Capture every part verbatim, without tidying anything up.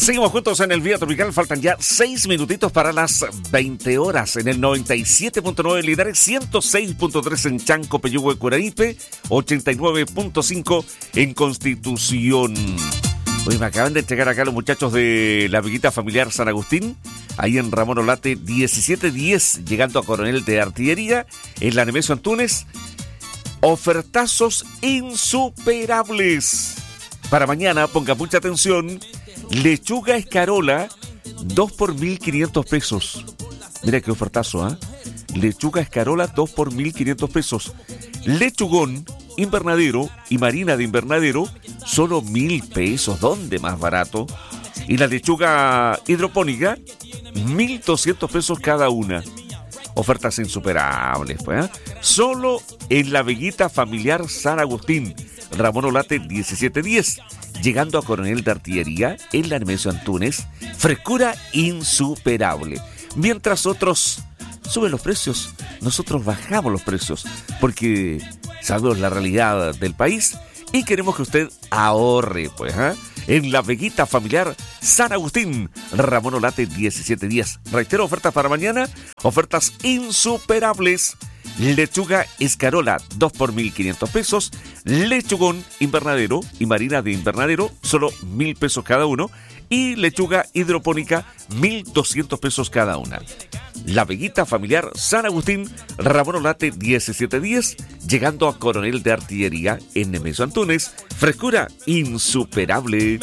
Seguimos juntos en el Vía Tropical. Faltan ya seis minutitos para las veinte horas en el noventa y siete punto nueve en Linares, ciento seis punto tres en Chanco, Peyúgue, Curaipe, ochenta y nueve punto cinco en Constitución. Hoy me acaban de entregar acá los muchachos de la Veguita Familiar San Agustín, ahí en Ramón Olate diecisiete diez, llegando a Coronel de Artillería, en la Nemesio Antunes. Ofertazos insuperables. Para mañana, ponga mucha atención. Lechuga escarola, dos por mil quinientos pesos. Mira qué ofertazo, ¿ah? ¿eh? Lechuga escarola, dos por mil quinientos pesos. Lechugón invernadero y marina de invernadero, solo mil pesos. ¿Dónde más barato? Y la lechuga hidropónica, mil doscientos pesos cada una. Ofertas insuperables, pues, ¿eh? Solo en la Veguita Familiar San Agustín, Ramón Olate diecisiete diez, llegando a Coronel de Artillería, en la Nemesio Antunes. Frescura insuperable. Mientras otros suben los precios, nosotros bajamos los precios, porque sabemos la realidad del país y queremos que usted ahorre, pues, ¿eh? En la Veguita Familiar San Agustín, Ramón Olate diecisiete diez. Reitero, ofertas para mañana, ofertas insuperables. Lechuga escarola, dos por mil quinientos pesos. Lechugón invernadero y marina de invernadero, solo mil pesos cada uno. Y lechuga hidropónica, mil doscientos pesos cada una. La Veguita Familiar San Agustín, Ramón Olate diecisiete diez, llegando a Coronel de Artillería, en Nemesio Antunes. Frescura insuperable.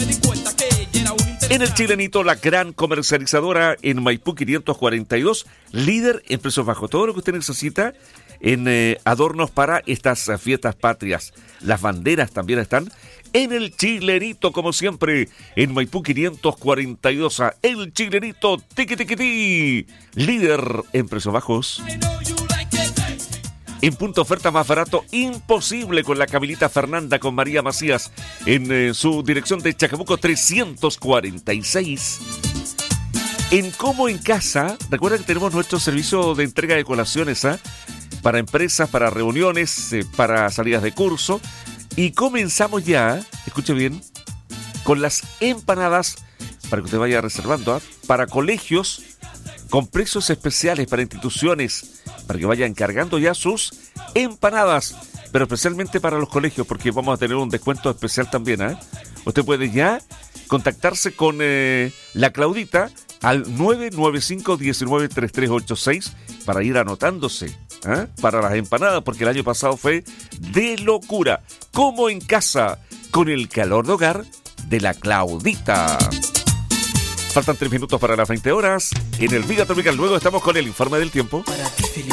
En el Chilenito, la gran comercializadora en Maipú quinientos cuarenta y dos, líder en precios bajos. Todo lo que usted necesita en eh, adornos para estas uh, fiestas patrias. Las banderas también están en el Chilenito, como siempre, en Maipú quinientos cuarenta y dos. El Chilenito, tiqui tiqui ti, líder en precios bajos. En punto oferta más barato imposible con la Camilita Fernanda, con María Macías, en eh, su dirección de Chacabuco trescientos cuarenta y seis. En Como en Casa, recuerda que tenemos nuestro servicio de entrega de colaciones, ¿eh? Para empresas, para reuniones, eh, para salidas de curso. Y comenzamos ya, escuche bien, con las empanadas, para que usted vaya reservando, ¿eh? Para colegios, con precios especiales para instituciones, para que vayan cargando ya sus empanadas, pero especialmente para los colegios, porque vamos a tener un descuento especial también, ¿eh? Usted puede ya contactarse con eh, la Claudita al nueve nueve cinco, uno nueve, tres tres ocho seis para ir anotándose, ¿eh? Para las empanadas, porque el año pasado fue de locura. Como en Casa, con el calor de hogar de la Claudita. Faltan tres minutos para las veinte horas en el Vía Tropical. Luego estamos con el informe del tiempo.